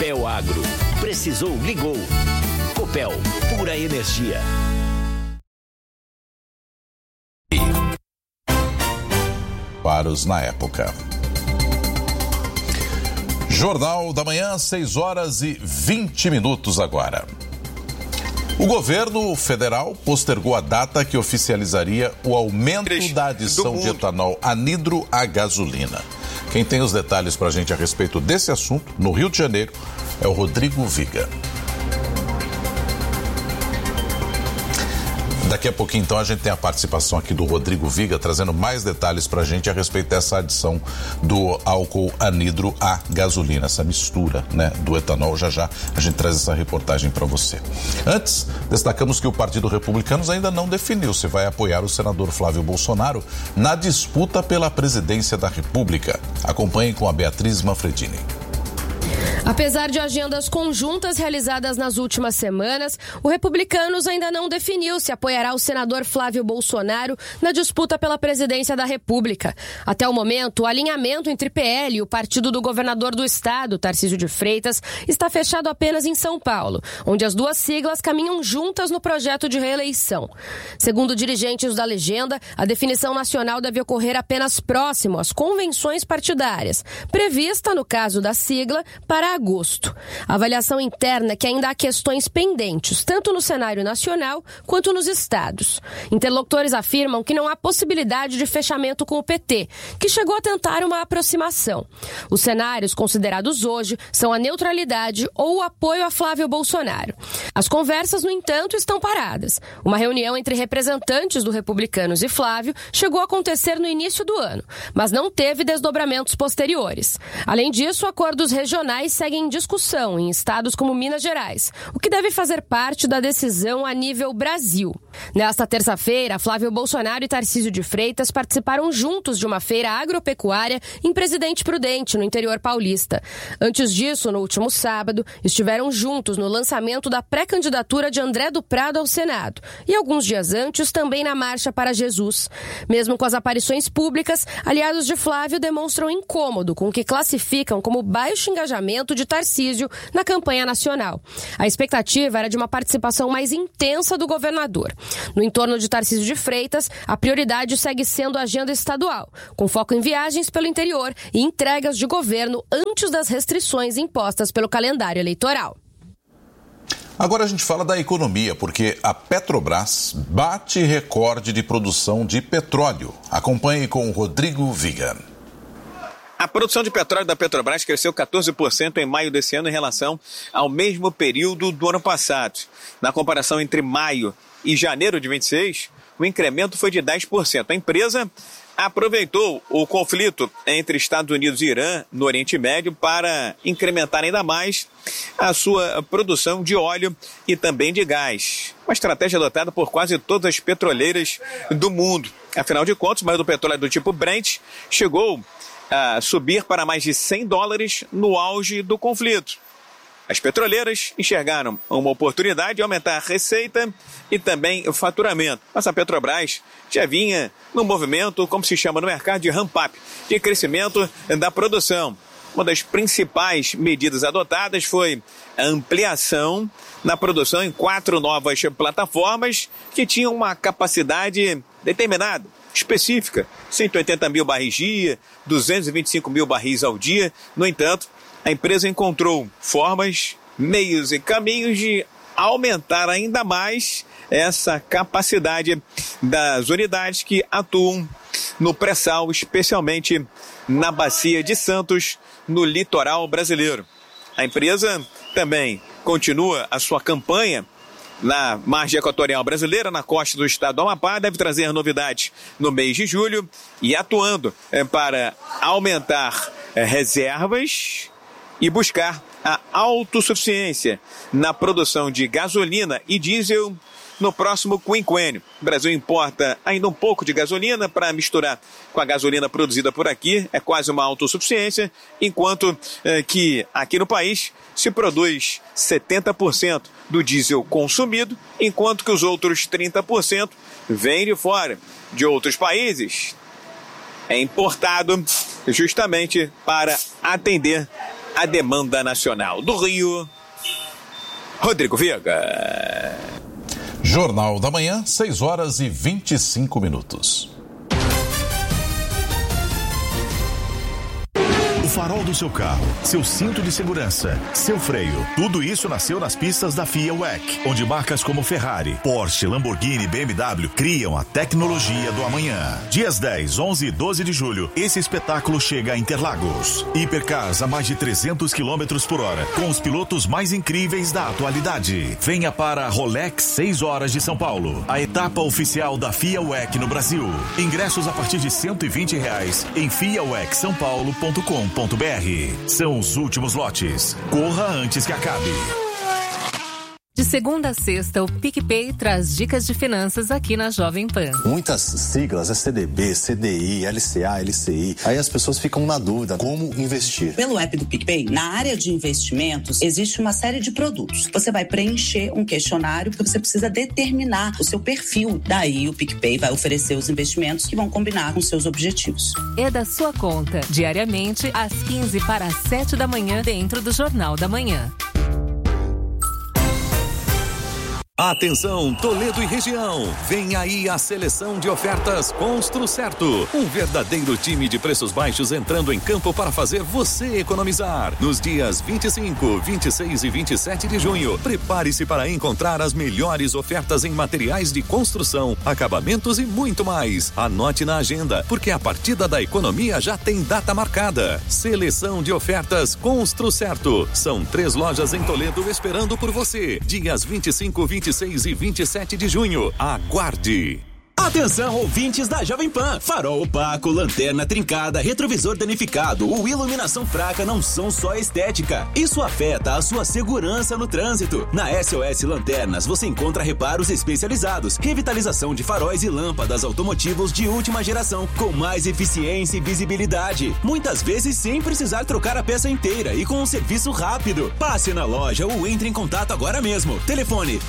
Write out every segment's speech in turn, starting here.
Copel Agro. Precisou, ligou. Copel, pura energia. Paros na época. Jornal da Manhã, 6h20 agora. O governo federal postergou a data que oficializaria o aumento da adição de etanol anidro à gasolina. Quem tem os detalhes para a gente a respeito desse assunto, no Rio de Janeiro, é o Rodrigo Viga. Daqui a pouquinho, então, a gente tem a participação aqui do Rodrigo Viga, trazendo mais detalhes para a gente a respeito dessa adição do álcool anidro à gasolina, essa mistura, né, do etanol. Já já a gente traz essa reportagem para você. Antes, destacamos que o Partido Republicano ainda não definiu se vai apoiar o senador Flávio Bolsonaro na disputa pela presidência da República. Acompanhem com a Beatriz Manfredini. Apesar de agendas conjuntas realizadas nas últimas semanas, o Republicanos ainda não definiu se apoiará o senador Flávio Bolsonaro na disputa pela presidência da República. Até o momento, o alinhamento entre PL e o partido do governador do estado, Tarcísio de Freitas, está fechado apenas em São Paulo, onde as duas siglas caminham juntas no projeto de reeleição. Segundo dirigentes da legenda, a definição nacional deve ocorrer apenas próximo às convenções partidárias, prevista, no caso da sigla, para agosto. A avaliação interna é que ainda há questões pendentes, tanto no cenário nacional quanto nos estados. Interlocutores afirmam que não há possibilidade de fechamento com o PT, que chegou a tentar uma aproximação. Os cenários considerados hoje são a neutralidade ou o apoio a Flávio Bolsonaro. As conversas, no entanto, estão paradas. Uma reunião entre representantes do Republicanos e Flávio chegou a acontecer no início do ano, mas não teve desdobramentos posteriores. Além disso, acordos regionais seguem em discussão em estados como Minas Gerais, o que deve fazer parte da decisão a nível Brasil. Nesta terça-feira, Flávio Bolsonaro e Tarcísio de Freitas participaram juntos de uma feira agropecuária em Presidente Prudente, no interior paulista. Antes disso, no último sábado, estiveram juntos no lançamento da pré-candidatura de André do Prado ao Senado e alguns dias antes também na Marcha para Jesus. Mesmo com as aparições públicas, aliados de Flávio demonstram incômodo com o que classificam como baixo engajamento de Tarcísio na campanha nacional. A expectativa era de uma participação mais intensa do governador. No entorno de Tarcísio de Freitas, a prioridade segue sendo a agenda estadual, com foco em viagens pelo interior e entregas de governo antes das restrições impostas pelo calendário eleitoral. Agora a gente fala da economia, porque a Petrobras bate recorde de produção de petróleo. Acompanhe com o Rodrigo Viga. A produção de petróleo da Petrobras cresceu 14% em maio desse ano em relação ao mesmo período do ano passado. Na comparação entre maio e janeiro de 26, o incremento foi de 10%. A empresa aproveitou o conflito entre Estados Unidos e Irã no Oriente Médio para incrementar ainda mais a sua produção de óleo e também de gás. Uma estratégia adotada por quase todas as petroleiras do mundo. Afinal de contas, o barril do petróleo do tipo Brent chegou a subir para mais de $100 no auge do conflito. As petroleiras enxergaram uma oportunidade de aumentar a receita e também o faturamento. Mas a Petrobras já vinha no movimento, como se chama no mercado, de ramp-up, de crescimento da produção. Uma das principais medidas adotadas foi a ampliação na produção em 4 novas plataformas que tinham uma capacidade determinada, específica, 180 mil barris dia, 225 mil barris ao dia. No entanto, a empresa encontrou formas, meios e caminhos de aumentar ainda mais essa capacidade das unidades que atuam no pré-sal, especialmente na Bacia de Santos, no litoral brasileiro. A empresa também continua a sua campanha na margem equatorial brasileira, na costa do estado do Amapá, deve trazer novidades no mês de julho e atuando para aumentar reservas e buscar a autossuficiência na produção de gasolina e diesel no próximo quinquênio. O Brasil importa ainda um pouco de gasolina para misturar com a gasolina produzida por aqui, é quase uma autossuficiência, enquanto que aqui no país se produz 70% do diesel consumido, enquanto que os outros 30% vêm de fora, de outros países. É importado justamente para atender a demanda nacional. Do Rio, Rodrigo Viga. Jornal da Manhã, 6h25. O farol do seu carro, seu cinto de segurança, seu freio, tudo isso nasceu nas pistas da FIA WEC, onde marcas como Ferrari, Porsche, Lamborghini e BMW criam a tecnologia do amanhã. Dias 10, 11 e 12 de julho, esse espetáculo chega a Interlagos. Hipercars a mais de 300 km por hora, com os pilotos mais incríveis da atualidade. Venha para a Rolex 6 horas de São Paulo, a etapa oficial da FIA WEC no Brasil. Ingressos a partir de R$120 em fiawecsaopaulo.com.br. São os últimos lotes. Corra antes que acabe. De segunda a sexta, o PicPay traz dicas de finanças aqui na Jovem Pan. Muitas siglas, é CDB, CDI, LCA, LCI. Aí as pessoas ficam na dúvida como investir. Pelo app do PicPay, na área de investimentos, existe uma série de produtos. Você vai preencher um questionário porque você precisa determinar o seu perfil. Daí o PicPay vai oferecer os investimentos que vão combinar com seus objetivos. É da sua conta, diariamente, às 15 para as 7 da manhã, dentro do Jornal da Manhã. Atenção, Toledo e região. Vem aí a seleção de ofertas Constru Certo. Um verdadeiro time de preços baixos entrando em campo para fazer você economizar. Nos dias 25, 26 e 27 de junho, prepare-se para encontrar as melhores ofertas em materiais de construção, acabamentos e muito mais. Anote na agenda, porque a partida da economia já tem data marcada. Seleção de ofertas Constru Certo. São 3 lojas em Toledo esperando por você. Dias 25, 26 e 27 de junho. Aguarde! Atenção, ouvintes da Jovem Pan. Farol opaco, lanterna trincada, retrovisor danificado ou iluminação fraca não são só estética. Isso afeta a sua segurança no trânsito. Na SOS Lanternas você encontra reparos especializados, revitalização de faróis e lâmpadas automotivos de última geração, com mais eficiência e visibilidade. Muitas vezes sem precisar trocar a peça inteira e com um serviço rápido. Passe na loja ou entre em contato agora mesmo. Telefone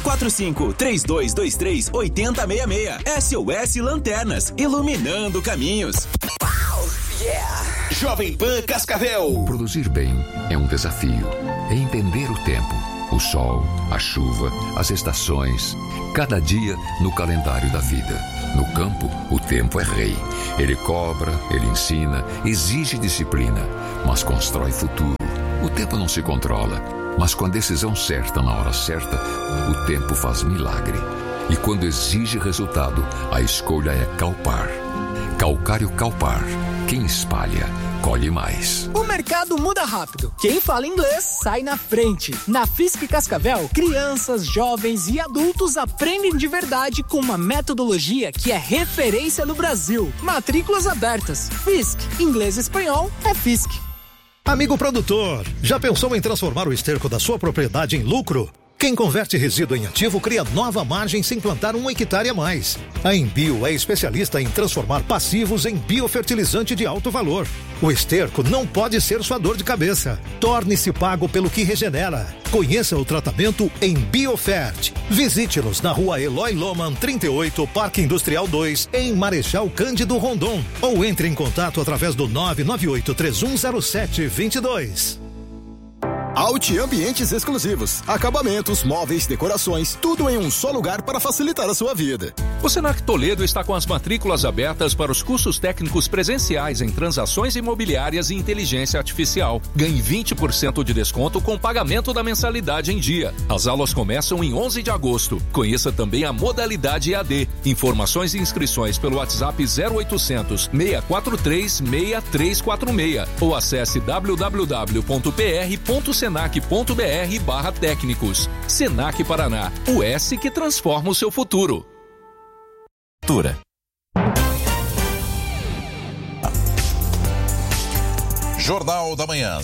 45-3223-8066. SOS Lanternas, iluminando caminhos. Wow, yeah. Jovem Pan Cascavel. Produzir bem é um desafio. É entender o tempo, o sol, a chuva, as estações, cada dia no calendário da vida. No campo, o tempo é rei. Ele cobra, ele ensina, exige disciplina, mas constrói futuro. O tempo não se controla, mas com a decisão certa na hora certa, o tempo faz milagre. E quando exige resultado, a escolha é Calpar. Calcário Calpar. Quem espalha, colhe mais. O mercado muda rápido. Quem fala inglês sai na frente. Na Fiesc Cascavel, crianças, jovens e adultos aprendem de verdade com uma metodologia que é referência no Brasil. Matrículas abertas. Fiesc. Inglês e espanhol é Fiesc. Amigo produtor, já pensou em transformar o esterco da sua propriedade em lucro? Quem converte resíduo em ativo cria nova margem sem plantar 1 hectare a mais. A Embio é especialista em transformar passivos em biofertilizante de alto valor. O esterco não pode ser sua dor de cabeça. Torne-se pago pelo que regenera. Conheça o tratamento em Biofert. Visite-nos na rua Eloy Loman 38, Parque Industrial 2, em Marechal Cândido Rondon. Ou entre em contato através do 998-3107-22. Alti Ambientes Exclusivos. Acabamentos, móveis, decorações, tudo em um só lugar para facilitar a sua vida. O Senac Toledo está com as matrículas abertas para os cursos técnicos presenciais em transações imobiliárias e inteligência artificial. Ganhe 20% de desconto com pagamento da mensalidade em dia. As aulas começam em 11 de agosto. Conheça também a modalidade EAD. Informações e inscrições pelo WhatsApp 0800 643 6346 ou acesse www.pr.senac.br/técnicos. Senac Paraná, o S que transforma o seu futuro. Jornal da Manhã,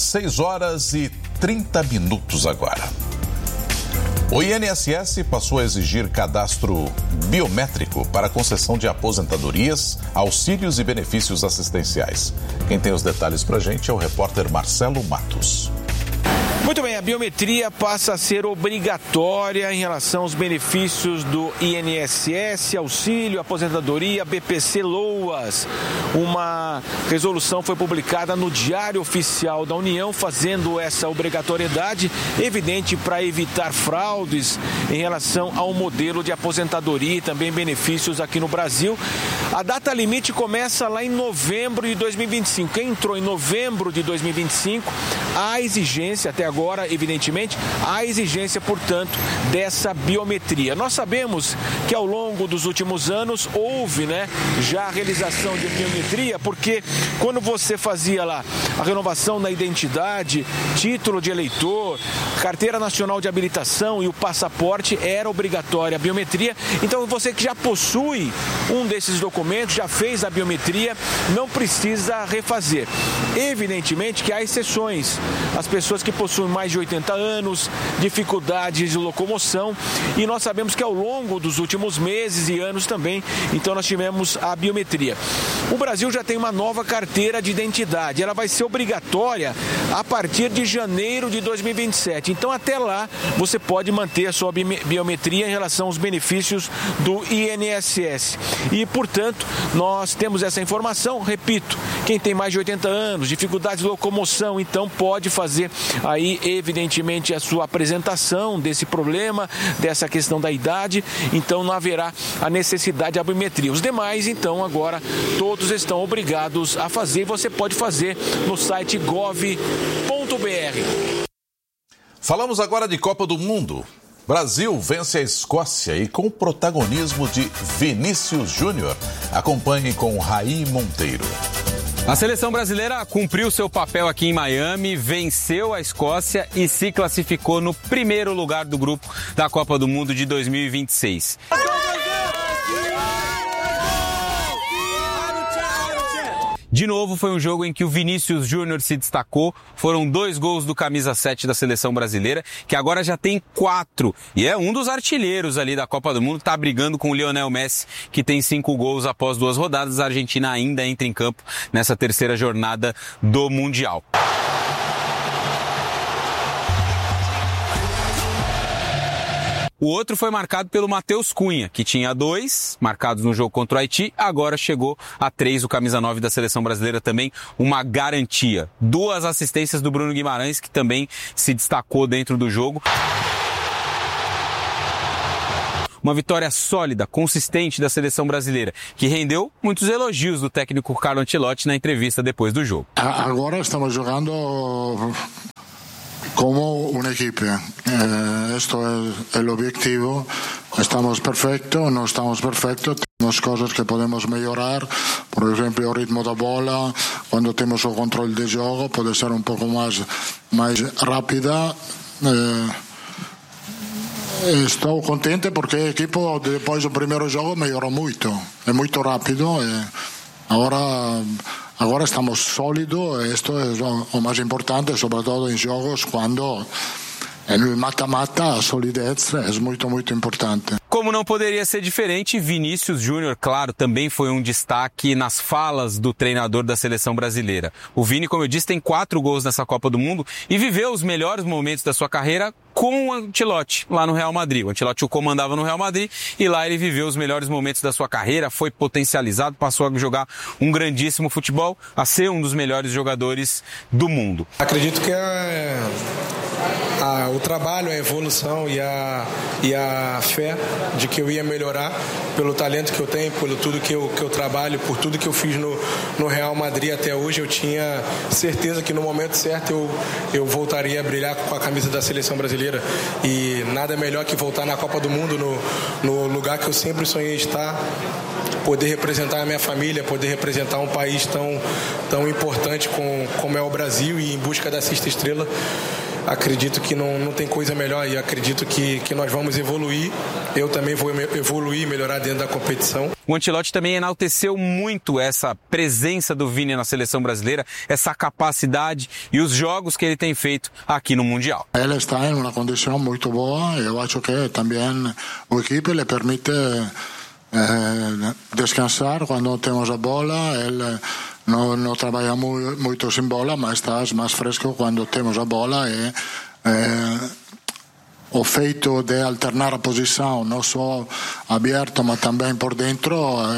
6h30 agora. O INSS passou a exigir cadastro biométrico para concessão de aposentadorias, auxílios e benefícios assistenciais. Quem tem os detalhes pra gente é o repórter Marcelo Matos. Muito Muito bem, a biometria passa a ser obrigatória em relação aos benefícios do INSS, auxílio, aposentadoria, BPC, LOAS. Uma resolução foi publicada no Diário Oficial da União, fazendo essa obrigatoriedade, evidente para evitar fraudes em relação ao modelo de aposentadoria e também benefícios aqui no Brasil. A data limite começa lá em novembro de 2025. Quem entrou em novembro de 2025, há exigência, até agora, evidentemente, há exigência, portanto, dessa biometria. Nós sabemos que ao longo dos últimos anos houve, já a realização de biometria, porque quando você fazia lá a renovação da identidade, título de eleitor, carteira nacional de habilitação e o passaporte, era obrigatória a biometria. Então, você que já possui um desses documentos, já fez a biometria, não precisa refazer. Evidentemente que há exceções. As pessoas que possuem mais de 80 anos, dificuldades de locomoção, e nós sabemos que ao longo dos últimos meses e anos também, então nós tivemos a biometria. O Brasil já tem uma nova carteira de identidade. Ela vai ser obrigatória a partir de janeiro de 2027. Então, até lá, você pode manter a sua biometria em relação aos benefícios do INSS. E, portanto, nós temos essa informação. Repito, quem tem mais de 80 anos, dificuldade de locomoção, então pode fazer aí, evidentemente, a sua apresentação desse problema, dessa questão da idade. Então, não haverá a necessidade da biometria. Os demais, então, agora, todos estão obrigados a fazer. Você pode fazer no site gov.br. Falamos agora de Copa do Mundo. Brasil vence a Escócia e com o protagonismo de Vinícius Júnior. Acompanhe com Raí Monteiro. A seleção brasileira cumpriu seu papel aqui em Miami, venceu a Escócia e se classificou no primeiro lugar do grupo da Copa do Mundo de 2026. De novo, foi um jogo em que o Vinícius Júnior se destacou. Foram 2 gols do camisa 7 da seleção brasileira, que agora já tem 4. E é um dos artilheiros ali da Copa do Mundo, está brigando com o Lionel Messi, que tem 5 gols após 2 rodadas. A Argentina ainda entra em campo nessa terceira jornada do Mundial. O outro foi marcado pelo Matheus Cunha, que tinha 2 marcados no jogo contra o Haiti, agora chegou a 3, o camisa 9 da seleção brasileira também, uma garantia. 2 assistências do Bruno Guimarães, que também se destacou dentro do jogo. Uma vitória sólida, consistente da seleção brasileira, que rendeu muitos elogios do técnico Carlo Ancelotti na entrevista depois do jogo. Agora estamos jogando como una equipe. Esto es el objetivo. Estamos perfectos, no estamos perfectos. Tenemos cosas que podemos mejorar. Por ejemplo, el ritmo de bola. Cuando tenemos el control de juego, puede ser un poco más rápida. Estou contente porque o equipo, depois do primeiro jogo, melhorou muito. É muito rápido. Agora estamos sólidos. Isto é o mais importante, sobretudo em jogos quando no mata-mata a solidez é muito, muito importante. Como não poderia ser diferente, Vinícius Júnior, claro, também foi um destaque nas falas do treinador da seleção brasileira. O Vini, como eu disse, tem 4 gols nessa Copa do Mundo e viveu os melhores momentos da sua carreira com o Ancelotti, lá no Real Madrid. O Ancelotti o comandava no Real Madrid e lá ele viveu os melhores momentos da sua carreira, foi potencializado, passou a jogar um grandíssimo futebol, a ser um dos melhores jogadores do mundo. Acredito que o trabalho, a evolução e a fé de que eu ia melhorar pelo talento que eu tenho, por tudo que eu trabalho, por tudo que eu fiz no Real Madrid até hoje. Eu tinha certeza que no momento certo eu voltaria a brilhar com a camisa da seleção brasileira, e nada melhor que voltar na Copa do Mundo, no lugar que eu sempre sonhei estar, poder representar a minha família, poder representar um país tão importante como é o Brasil, e em busca da 6ª estrela. Acredito que não tem coisa melhor, e acredito que nós vamos evoluir. Eu também vou evoluir e melhorar dentro da competição. O Ancelotti também enalteceu muito essa presença do Vini na seleção brasileira, essa capacidade e os jogos que ele tem feito aqui no Mundial. Ele está em uma condição muito boa. Eu acho que também a equipe lhe permite descansar quando temos a bola. Ele não trabalha muito sem bola, mas está mais fresco quando temos a bola e o feito de alternar a posição, não só aberto, mas também por dentro,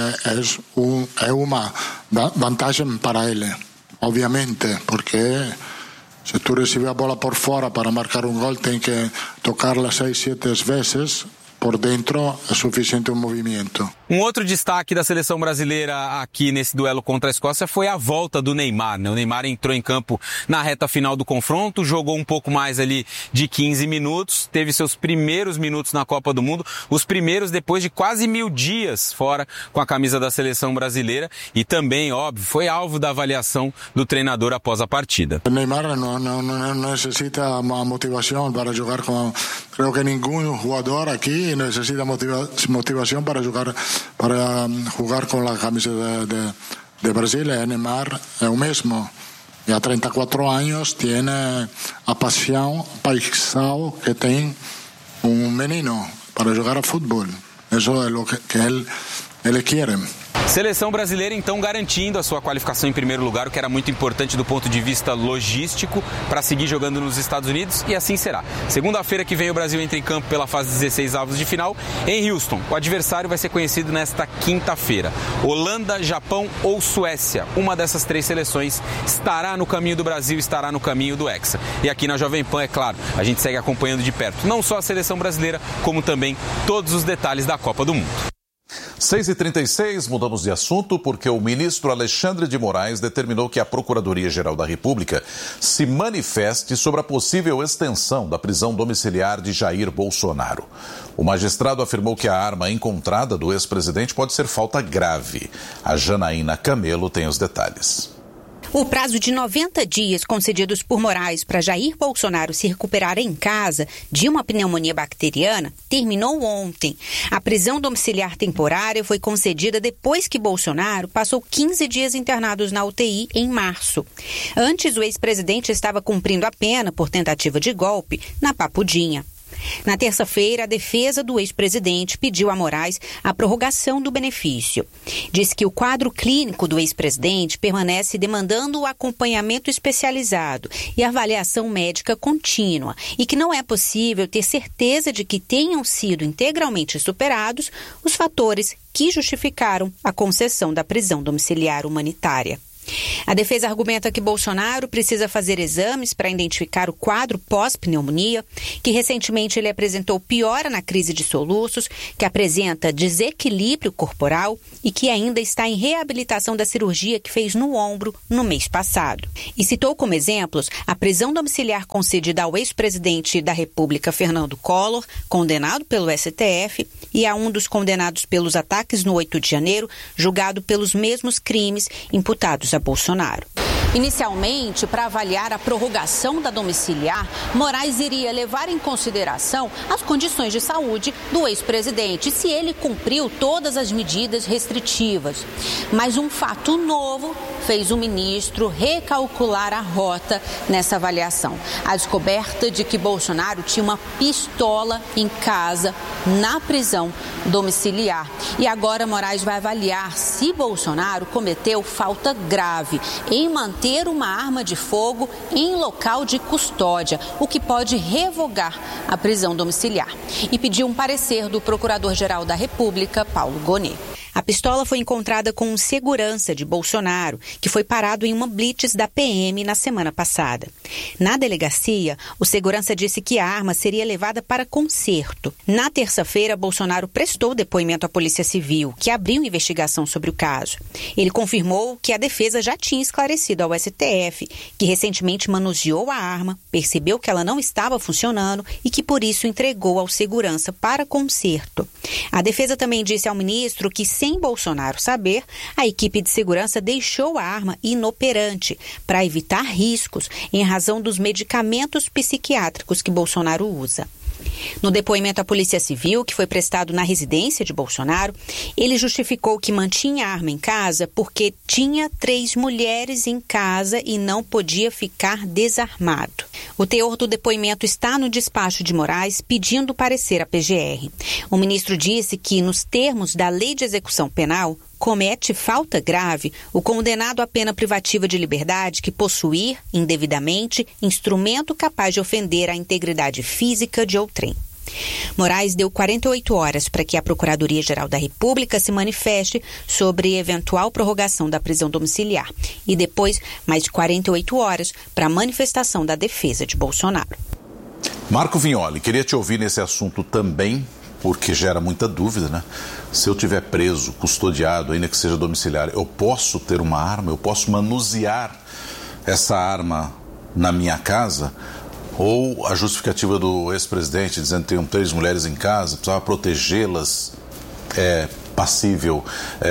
é uma vantagem para ele, obviamente, porque se tu recebes a bola por fora para marcar um gol, tem que tocar-la 6, 7 vezes. Por dentro é suficiente o movimento. Um outro destaque da seleção brasileira aqui nesse duelo contra a Escócia foi a volta do Neymar, né? O Neymar entrou em campo na reta final do confronto, jogou um pouco mais ali de 15 minutos, teve seus primeiros minutos na Copa do Mundo, os primeiros depois de quase 1000 dias fora com a camisa da seleção brasileira e também, óbvio, foi alvo da avaliação do treinador após a partida. O Neymar não necessita uma motivação para jogar com... Creo que nenhum jogador aqui necesita motivación para jugar con la camisa de Brasil. Neymar es el mismo. Ya 34 años tiene a pasión que tiene un menino para jugar a fútbol. Eso es lo que él quiere. Seleção brasileira, então, garantindo a sua qualificação em primeiro lugar, o que era muito importante do ponto de vista logístico, para seguir jogando nos Estados Unidos, e assim será. Segunda-feira que vem o Brasil entra em campo pela fase 16 avos de final em Houston. O adversário vai ser conhecido nesta quinta-feira. Holanda, Japão ou Suécia. Uma dessas 3 seleções estará no caminho do Brasil, estará no caminho do Hexa. E aqui na Jovem Pan, é claro, a gente segue acompanhando de perto, não só a seleção brasileira, como também todos os detalhes da Copa do Mundo. 6h36, mudamos de assunto porque o ministro Alexandre de Moraes determinou que a Procuradoria-Geral da República se manifeste sobre a possível extensão da prisão domiciliar de Jair Bolsonaro. O magistrado afirmou que a arma encontrada do ex-presidente pode ser falta grave. A Janaína Camelo tem os detalhes. O prazo de 90 dias concedidos por Moraes para Jair Bolsonaro se recuperar em casa de uma pneumonia bacteriana terminou ontem. A prisão domiciliar temporária foi concedida depois que Bolsonaro passou 15 dias internados na UTI em março. Antes, o ex-presidente estava cumprindo a pena por tentativa de golpe na Papudinha. Na terça-feira, a defesa do ex-presidente pediu a Moraes a prorrogação do benefício. Diz que o quadro clínico do ex-presidente permanece demandando o acompanhamento especializado e avaliação médica contínua e que não é possível ter certeza de que tenham sido integralmente superados os fatores que justificaram a concessão da prisão domiciliar humanitária. A defesa argumenta que Bolsonaro precisa fazer exames para identificar o quadro pós-pneumonia, que recentemente ele apresentou piora na crise de soluços, que apresenta desequilíbrio corporal e que ainda está em reabilitação da cirurgia que fez no ombro no mês passado. E citou como exemplos a prisão domiciliar concedida ao ex-presidente da República, Fernando Collor, condenado pelo STF, e a um dos condenados pelos ataques no 8 de janeiro, julgado pelos mesmos crimes imputados a Bolsonaro. Inicialmente, para avaliar a prorrogação da domiciliar, Moraes iria levar em consideração as condições de saúde do ex-presidente, se ele cumpriu todas as medidas restritivas. Mas um fato novo fez o ministro recalcular a rota nessa avaliação. A descoberta de que Bolsonaro tinha uma pistola em casa na prisão domiciliar. E agora Moraes vai avaliar se Bolsonaro cometeu falta grave em manter uma arma de fogo em local de custódia, o que pode revogar a prisão domiciliar. E pediu um parecer do Procurador-Geral da República, Paulo Gonet. A pistola foi encontrada com um segurança de Bolsonaro, que foi parado em uma blitz da PM na semana passada. Na delegacia, o segurança disse que a arma seria levada para conserto. Na terça-feira, Bolsonaro prestou depoimento à Polícia Civil, que abriu investigação sobre o caso. Ele confirmou que a defesa já tinha esclarecido ao STF que recentemente manuseou a arma, percebeu que ela não estava funcionando e que por isso entregou ao segurança para conserto. A defesa também disse ao ministro que, sem Bolsonaro saber, a equipe de segurança deixou a arma inoperante para evitar riscos em razão dos medicamentos psiquiátricos que Bolsonaro usa. No depoimento à Polícia Civil, que foi prestado na residência de Bolsonaro, ele justificou que mantinha a arma em casa porque tinha 3 mulheres em casa e não podia ficar desarmado. O teor do depoimento está no despacho de Moraes pedindo parecer à PGR. O ministro disse que, nos termos da Lei de Execução Penal, comete falta grave o condenado à pena privativa de liberdade que possuir, indevidamente, instrumento capaz de ofender a integridade física de outrem. Moraes deu 48 horas para que a Procuradoria-Geral da República se manifeste sobre eventual prorrogação da prisão domiciliar e depois mais de 48 horas para a manifestação da defesa de Bolsonaro. Marco Vignoli, queria te ouvir nesse assunto também, porque gera muita dúvida, né? Se eu tiver preso, custodiado, ainda que seja domiciliar, eu posso ter uma arma, eu posso manusear essa arma na minha casa? Ou a justificativa do ex-presidente dizendo que tem 3 mulheres em casa, precisava protegê-las, é passível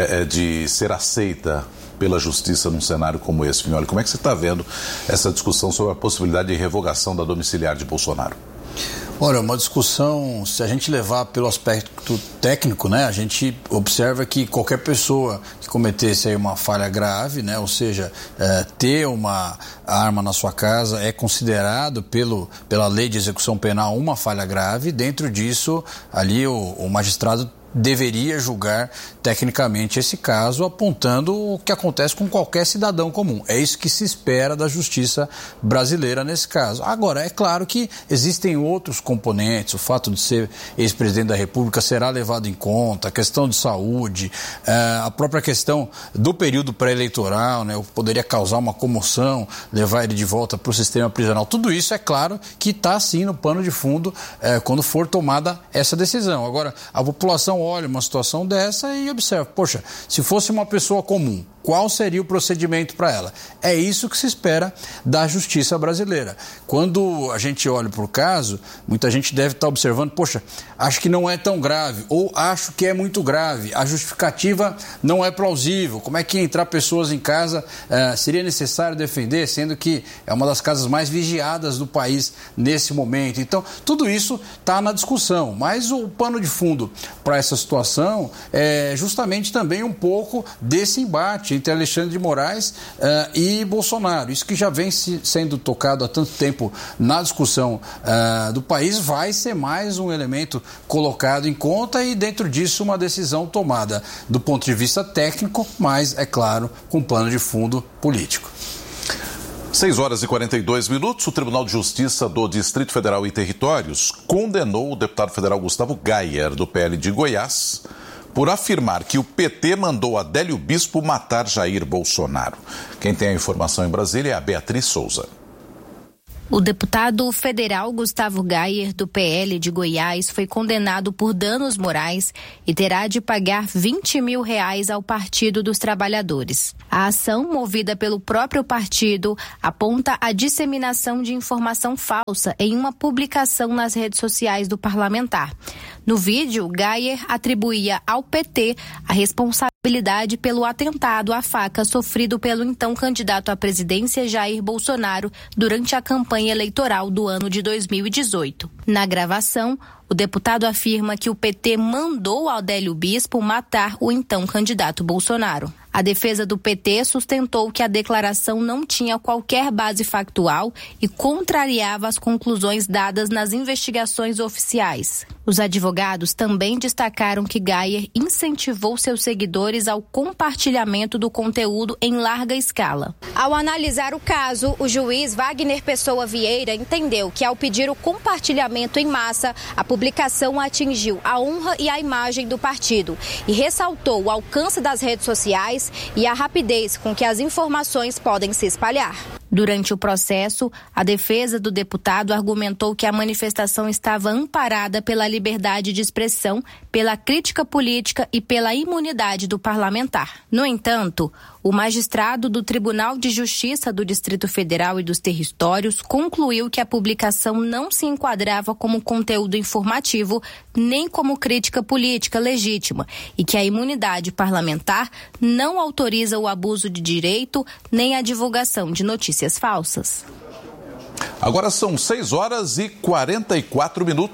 de ser aceita pela justiça num cenário como esse, Vignoli? Como é que você está vendo essa discussão sobre a possibilidade de revogação da domiciliar de Bolsonaro? Olha, uma discussão, se a gente levar pelo aspecto técnico, né, a gente observa que qualquer pessoa que cometesse aí uma falha grave, né, ou seja, ter uma arma na sua casa é considerado pela lei de execução penal uma falha grave. Dentro disso, ali o magistrado deveria julgar tecnicamente esse caso, apontando o que acontece com qualquer cidadão comum. É isso que se espera da justiça brasileira nesse caso. Agora, é claro que existem outros componentes, o fato de ser ex-presidente da República será levado em conta, a questão de saúde, a própria questão do período pré-eleitoral, né, poderia causar uma comoção, levar ele de volta para o sistema prisional. Tudo isso é claro que está sim no pano de fundo quando for tomada essa decisão. Agora, a população olha uma situação dessa e observa, poxa, se fosse uma pessoa comum, qual seria o procedimento para ela? É isso que se espera da justiça brasileira. Quando a gente olha para o caso, muita gente deve estar observando, poxa, acho que não é tão grave, ou acho que é muito grave, a justificativa não é plausível, como é que entrar pessoas em casa seria necessário defender, sendo que é uma das casas mais vigiadas do país nesse momento. Então, tudo isso está na discussão, mas o pano de fundo para essa situação é justamente também um pouco desse embate entre Alexandre de Moraes e Bolsonaro. Isso que já vem sendo tocado há tanto tempo na discussão do país, vai ser mais um elemento colocado em conta e dentro disso uma decisão tomada do ponto de vista técnico, mas, é claro, com plano de fundo político. 6h42, o Tribunal de Justiça do Distrito Federal e Territórios condenou o deputado federal Gustavo Gayer, do PL de Goiás, por afirmar que o PT mandou Adélio Bispo matar Jair Bolsonaro. Quem tem a informação em Brasília é a Beatriz Souza. O deputado federal Gustavo Gayer, do PL de Goiás, foi condenado por danos morais e terá de pagar R$20 mil ao Partido dos Trabalhadores. A ação, movida pelo próprio partido, aponta a disseminação de informação falsa em uma publicação nas redes sociais do parlamentar. No vídeo, Gayer atribuía ao PT a responsabilidade pelo atentado à faca sofrido pelo então candidato à presidência Jair Bolsonaro durante a campanha eleitoral do ano de 2018. Na gravação, o deputado afirma que o PT mandou Adélio Bispo matar o então candidato Bolsonaro. A defesa do PT sustentou que a declaração não tinha qualquer base factual e contrariava as conclusões dadas nas investigações oficiais. Os advogados também destacaram que Gayer incentivou seus seguidores ao compartilhamento do conteúdo em larga escala. Ao analisar o caso, o juiz Wagner Pessoa Vieira entendeu que, ao pedir o compartilhamento em massa, a publicação atingiu a honra e a imagem do partido e ressaltou o alcance das redes sociais e a rapidez com que as informações podem se espalhar. Durante o processo, a defesa do deputado argumentou que a manifestação estava amparada pela liberdade de expressão, pela crítica política e pela imunidade do parlamentar. No entanto, o magistrado do Tribunal de Justiça do Distrito Federal e dos Territórios concluiu que a publicação não se enquadrava como conteúdo informativo nem como crítica política legítima e que a imunidade parlamentar não autoriza o abuso de direito nem a divulgação de notícias falsas. Agora são 6h44.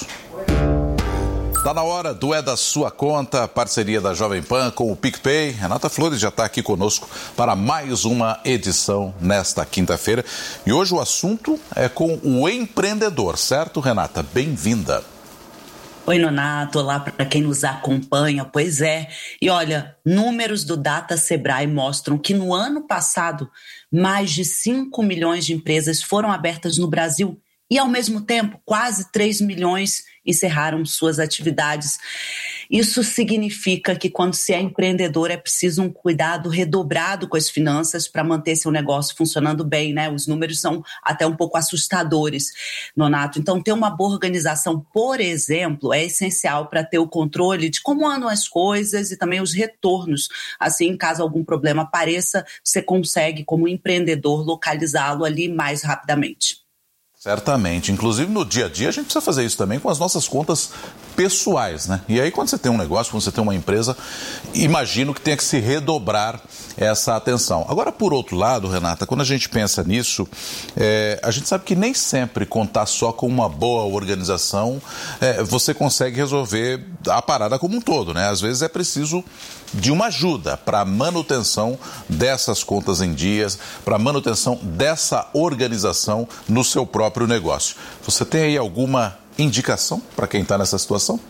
Está na hora do É da Sua Conta, parceria da Jovem Pan com o PicPay. Renata Flores já está aqui conosco para mais uma edição nesta quinta-feira. E hoje o assunto é com o empreendedor, certo, Renata? Bem-vinda. Oi, Nonato, olá para quem nos acompanha. Pois é, e olha, números do Data Sebrae mostram que no ano passado, mais de 5 milhões de empresas foram abertas no Brasil e, ao mesmo tempo, quase 3 milhões encerraram suas atividades. Isso significa que quando se é empreendedor é preciso um cuidado redobrado com as finanças para manter seu negócio funcionando bem, né? Os números são até um pouco assustadores, Nonato. Então, ter uma boa organização, por exemplo, é essencial para ter o controle de como andam as coisas e também os retornos. Assim, caso algum problema apareça, você consegue, como empreendedor, localizá-lo ali mais rapidamente. Certamente. Inclusive, no dia a dia, a gente precisa fazer isso também com as nossas contas pessoais, né? E aí, quando você tem um negócio, quando você tem uma empresa, imagino que tenha que se redobrar essa atenção. Agora, por outro lado, Renata, quando a gente pensa nisso, a gente sabe que nem sempre contar só com uma boa organização, você consegue resolver a parada como um todo, né? Às vezes é preciso de uma ajuda para a manutenção dessas contas em dias, para a manutenção dessa organização no seu próprio negócio. Você tem aí alguma indicação para quem está nessa situação?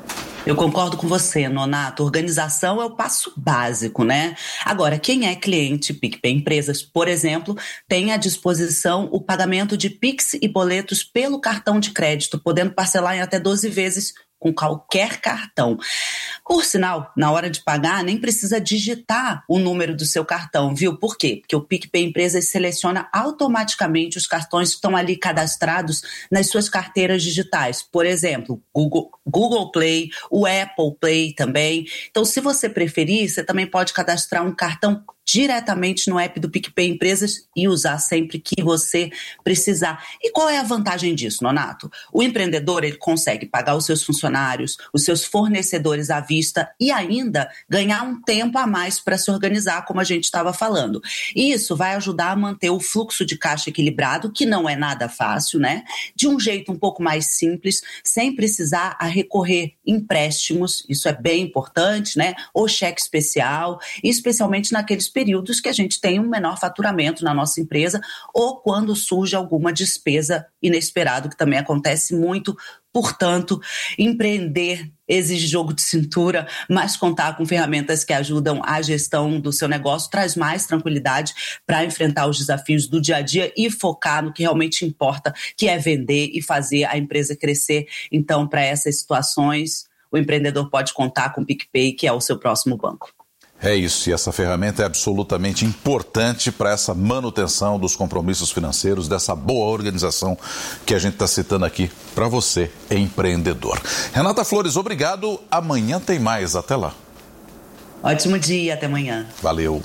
Eu concordo com você, Nonato. Organização é o passo básico, né? Agora, quem é cliente PicPay Empresas, por exemplo, tem à disposição o pagamento de Pix e boletos pelo cartão de crédito, podendo parcelar em até 12 vezes com qualquer cartão. Por sinal, na hora de pagar, nem precisa digitar o número do seu cartão, viu? Por quê? Porque o PicPay Empresas seleciona automaticamente os cartões que estão ali cadastrados nas suas carteiras digitais. Por exemplo, Google Play, o Apple Play também. Então, se você preferir, você também pode cadastrar um cartão diretamente no app do PicPay Empresas e usar sempre que você precisar. E qual é a vantagem disso, Nonato? O empreendedor, ele consegue pagar os seus funcionários, os seus fornecedores à vista e ainda ganhar um tempo a mais para se organizar, como a gente estava falando. E isso vai ajudar a manter o fluxo de caixa equilibrado, que não é nada fácil, né? De um jeito um pouco mais simples, sem precisar recorrer empréstimos, isso é bem importante, né? Ou cheque especial, especialmente naqueles períodos que a gente tem um menor faturamento na nossa empresa ou quando surge alguma despesa inesperada, que também acontece muito. Portanto, empreender exige jogo de cintura, mas contar com ferramentas que ajudam a gestão do seu negócio traz mais tranquilidade para enfrentar os desafios do dia a dia e focar no que realmente importa, que é vender e fazer a empresa crescer. Então, para essas situações, o empreendedor pode contar com o PicPay, que é o seu próximo banco. É isso, e essa ferramenta é absolutamente importante para essa manutenção dos compromissos financeiros, dessa boa organização que a gente está citando aqui para você, empreendedor. Renata Flores, obrigado. Amanhã tem mais. Até lá. Ótimo dia, até amanhã. Valeu.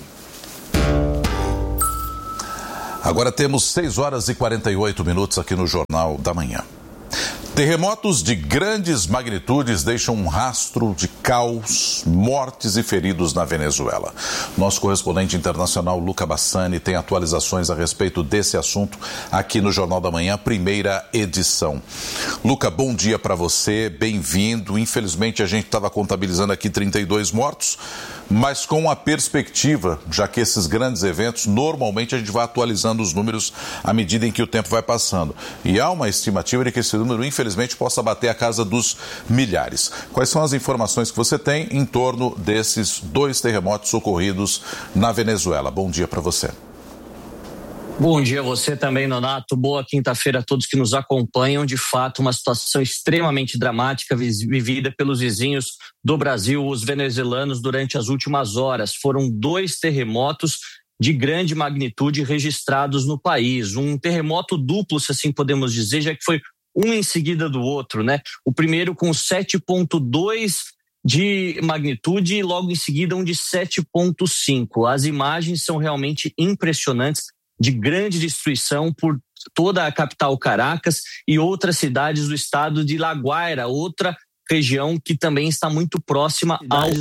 Agora temos 6 horas e 48 minutos aqui no Jornal da Manhã. Terremotos de grandes magnitudes deixam um rastro de caos, mortes e feridos na Venezuela. Nosso correspondente internacional, Luca Bassani, tem atualizações a respeito desse assunto aqui no Jornal da Manhã, primeira edição. Luca, bom dia para você, bem-vindo. Infelizmente, a gente estava contabilizando aqui 32 mortos, mas com a perspectiva, já que esses grandes eventos, normalmente a gente vai atualizando os números à medida em que o tempo vai passando. E há uma estimativa de que esse número, infelizmente, possa bater a casa dos milhares. Quais são as informações que você tem em torno desses 2 terremotos ocorridos na Venezuela? Bom dia para você. Bom dia a você também, Nonato. Boa quinta-feira a todos que nos acompanham. De fato, uma situação extremamente dramática vivida pelos vizinhos do Brasil, os venezuelanos, durante as últimas horas. Foram 2 terremotos de grande magnitude registrados no país. Um terremoto duplo, se assim podemos dizer, já que foi um em seguida do outro, né? O primeiro com 7,2 de magnitude e logo em seguida um de 7,5. As imagens são realmente impressionantes, de grande destruição por toda a capital Caracas e outras cidades do estado de La Guaira, outra região que também está muito próxima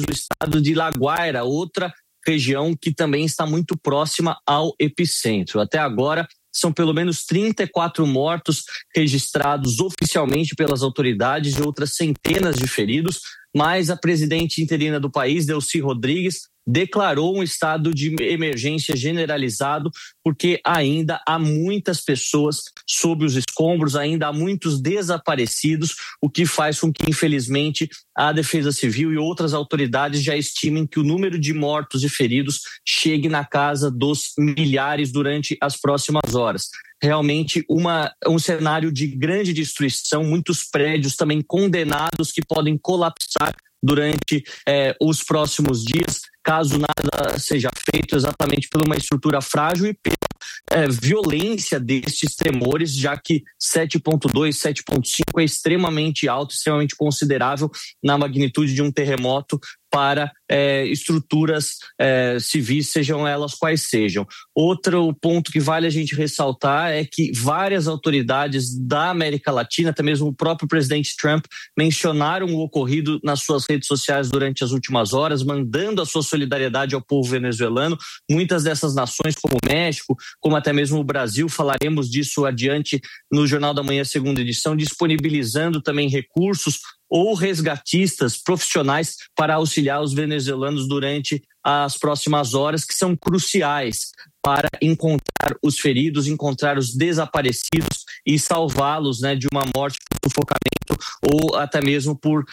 ao epicentro. Até agora, são pelo menos 34 mortos registrados oficialmente pelas autoridades e outras centenas de feridos, mas a presidente interina do país, Delcy Rodrigues, declarou um estado de emergência generalizado, porque ainda há muitas pessoas sob os escombros, ainda há muitos desaparecidos, o que faz com que, infelizmente, a Defesa Civil e outras autoridades já estimem que o número de mortos e feridos chegue na casa dos milhares durante as próximas horas. Realmente um cenário de grande destruição, muitos prédios também condenados que podem colapsar durante os próximos dias, caso nada seja feito, exatamente por uma estrutura frágil e pela violência destes tremores, já que 7.2, 7.5 é extremamente alto, extremamente considerável na magnitude de um terremoto para estruturas civis, sejam elas quais sejam. Outro ponto que vale a gente ressaltar é que várias autoridades da América Latina, até mesmo o próprio presidente Trump, mencionaram o ocorrido nas suas redes sociais durante as últimas horas, mandando a sua solidariedade ao povo venezuelano. Muitas dessas nações, como o México, como até mesmo o Brasil, falaremos disso adiante no Jornal da Manhã, segunda edição, disponibilizando também recursos ou resgatistas profissionais para auxiliar os venezuelanos durante as próximas horas, que são cruciais para encontrar os feridos, encontrar os desaparecidos e salvá-los, né, de uma morte por sufocamento ou até mesmo por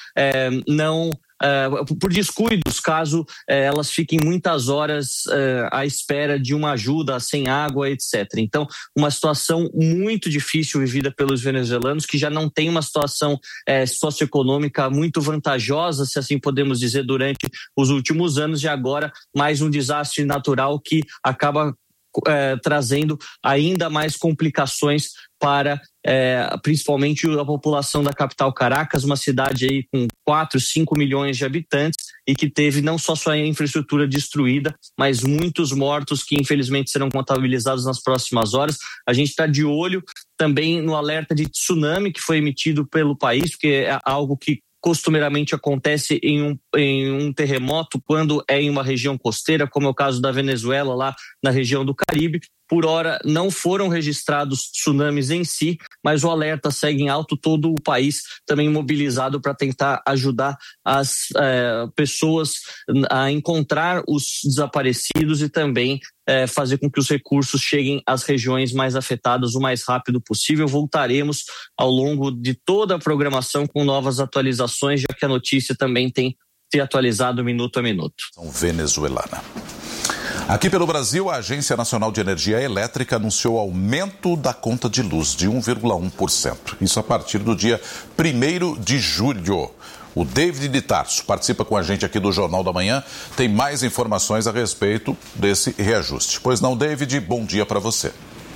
por descuidos, caso elas fiquem muitas horas à espera de uma ajuda, sem água, etc. Então, uma situação muito difícil vivida pelos venezuelanos, que já não tem uma situação socioeconômica muito vantajosa, se assim podemos dizer, durante os últimos anos, e agora mais um desastre natural que acaba trazendo ainda mais complicações para principalmente a população da capital Caracas, uma cidade aí com 4, 5 milhões de habitantes e que teve não só sua infraestrutura destruída, mas muitos mortos que infelizmente serão contabilizados nas próximas horas. A gente está de olho também no alerta de tsunami que foi emitido pelo país, porque é algo que costumeiramente acontece em um terremoto quando é em uma região costeira, como é o caso da Venezuela, lá na região do Caribe. Por hora, não foram registrados tsunamis em si, mas o alerta segue em alto, todo o país também mobilizado para tentar ajudar as pessoas a encontrar os desaparecidos e também fazer com que os recursos cheguem às regiões mais afetadas o mais rápido possível. Voltaremos ao longo de toda a programação com novas atualizações, já que a notícia também tem se atualizado minuto a minuto. Venezuelana. Aqui pelo Brasil, a Agência Nacional de Energia Elétrica anunciou aumento da conta de luz de 1,1%. Isso a partir do dia 1º de julho. O David de Tarso participa com a gente aqui do Jornal da Manhã. Tem mais informações a respeito desse reajuste. Pois não, David, bom dia para você.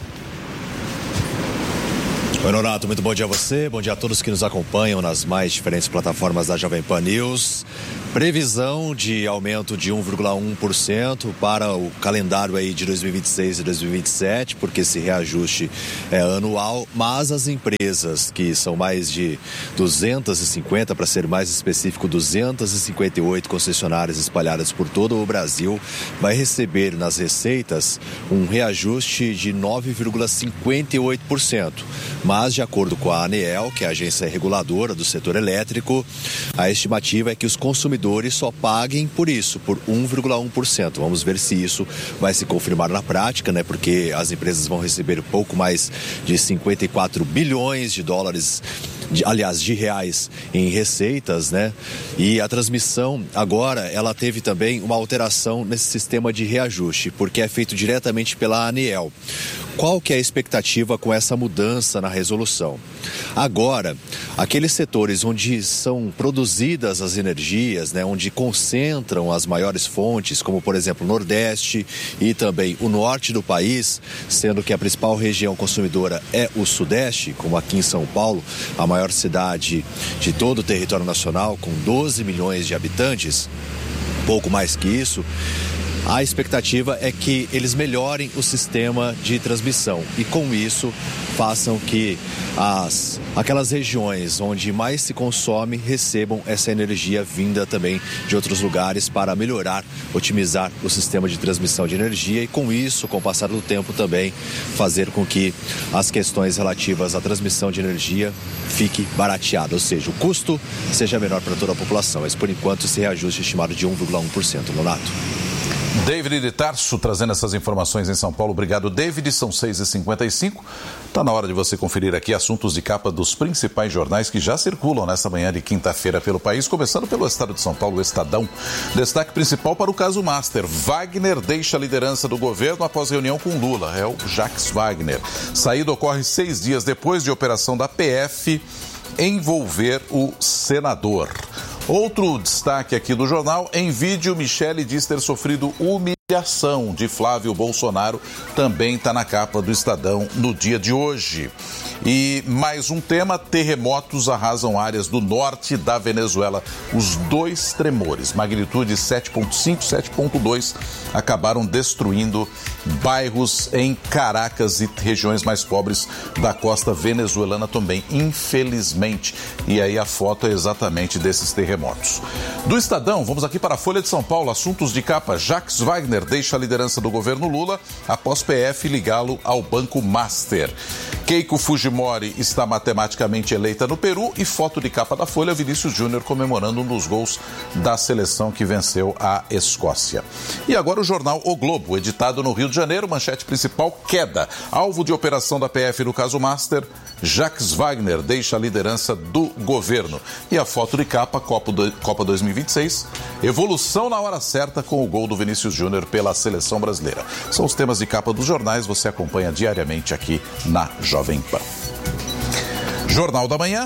Oi, Nonato, muito bom dia a você, bom dia a todos que nos acompanham nas mais diferentes plataformas da Jovem Pan News. Previsão de aumento de 1,1% para o calendário aí de 2026 e 2027, porque esse reajuste é anual, mas as empresas, que são mais de 250, para ser mais específico, 258 concessionárias espalhadas por todo o Brasil, vai receber nas receitas um reajuste de 9,58%. Mas, de acordo com a ANEEL, que é a agência reguladora do setor elétrico, a estimativa é que os consumidores só paguem por isso, por 1,1%. Vamos ver se isso vai se confirmar na prática, né? Porque as empresas vão receber pouco mais de 54 bilhões de dólares, de reais em receitas, né? E a transmissão agora, ela teve também uma alteração nesse sistema de reajuste, porque é feito diretamente pela ANEEL. Qual que é a expectativa com essa mudança na resolução? Agora, aqueles setores onde são produzidas as energias, né, onde concentram as maiores fontes, como por exemplo o Nordeste e também o Norte do país, sendo que a principal região consumidora é o Sudeste, como aqui em São Paulo, a maior cidade de todo o território nacional, com 12 milhões de habitantes, pouco mais que isso. A expectativa é que eles melhorem o sistema de transmissão e, com isso, façam que aquelas regiões onde mais se consome recebam essa energia vinda também de outros lugares para melhorar, otimizar o sistema de transmissão de energia e, com isso, com o passar do tempo também, fazer com que as questões relativas à transmissão de energia fique barateada, ou seja, o custo seja menor para toda a população. Mas, por enquanto, esse reajuste é estimado de 1,1%. Leonardo. David de Tarso trazendo essas informações em São Paulo. Obrigado, David. São 6h55. Está na hora de você conferir aqui assuntos de capa dos principais jornais que já circulam nesta manhã de quinta-feira pelo país, começando pelo estado de São Paulo, o Estadão. Destaque principal para o caso Master. Wagner deixa a liderança do governo após reunião com Lula. É o Jacques Wagner. Saída ocorre 6 dias depois de operação da PF envolver o senador. Outro destaque aqui do jornal, em vídeo, Michele diz ter sofrido humilhação de Flávio Bolsonaro, também está na capa do Estadão no dia de hoje. E mais um tema, terremotos arrasam áreas do norte da Venezuela. Os 2 tremores, magnitude 7.5, 7.2, acabaram destruindo bairros em Caracas e regiões mais pobres da costa venezuelana também, infelizmente. E aí a foto é exatamente desses terremotos. Do Estadão, vamos aqui para a Folha de São Paulo, assuntos de capa. Jacques Wagner deixa a liderança do governo Lula após PF ligá-lo ao Banco Master. Keiko Fujimori está matematicamente eleita no Peru e foto de capa da Folha, Vinícius Júnior comemorando um dos gols da seleção que venceu a Escócia. E agora o jornal O Globo, editado no Rio de Janeiro, manchete principal, queda. Alvo de operação da PF no caso Master, Jacques Wagner deixa a liderança do governo. E a foto de capa, Copa 2026, evolução na hora certa com o gol do Vinícius Júnior pela seleção brasileira. São os temas de capa dos jornais, você acompanha diariamente aqui na Jovem Pan. Jornal da Manhã,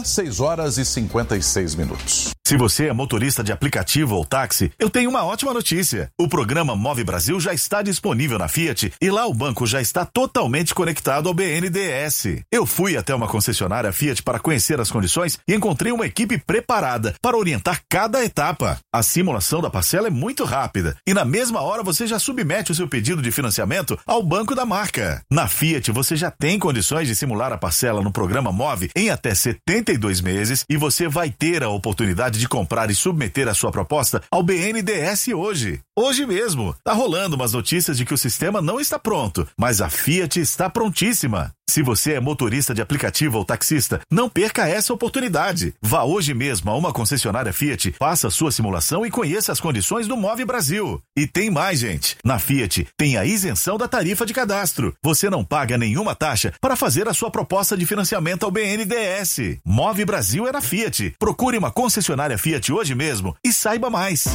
6h56. Se você é motorista de aplicativo ou táxi, eu tenho uma ótima notícia. O programa Move Brasil já está disponível na Fiat e lá o banco já está totalmente conectado ao BNDES. Eu fui até uma concessionária Fiat para conhecer as condições e encontrei uma equipe preparada para orientar cada etapa. A simulação da parcela é muito rápida e na mesma hora você já submete o seu pedido de financiamento ao banco da marca. Na Fiat você já tem condições de simular a parcela no programa Move em até 72 meses e você vai ter a oportunidade de comprar e submeter a sua proposta ao BNDES hoje. Hoje mesmo. Tá rolando umas notícias de que o sistema não está pronto, mas a Fiat está prontíssima. Se você é motorista de aplicativo ou taxista, não perca essa oportunidade. Vá hoje mesmo a uma concessionária Fiat, faça a sua simulação e conheça as condições do Move Brasil. E tem mais, gente. Na Fiat tem a isenção da tarifa de cadastro. Você não paga nenhuma taxa para fazer a sua proposta de financiamento ao BNDES. Move Brasil é na Fiat. Procure uma concessionária Fiat hoje mesmo e saiba mais.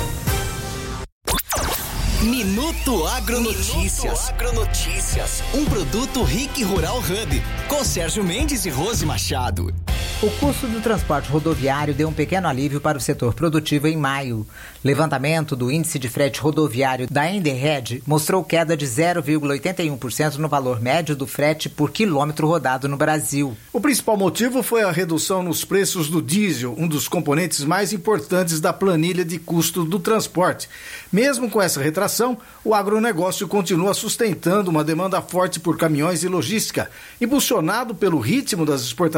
Minuto Agronotícias. Um produto RIC Rural Hub, com Sérgio Mendes e Rose Machado. O custo do transporte rodoviário deu um pequeno alívio para o setor produtivo em maio. Levantamento do índice de frete rodoviário da Enderred mostrou queda de 0,81% no valor médio do frete por quilômetro rodado no Brasil. O principal motivo foi a redução nos preços do diesel, um dos componentes mais importantes da planilha de custo do transporte. Mesmo com essa retração, o agronegócio continua sustentando uma demanda forte por caminhões e logística, impulsionado pelo ritmo das exportações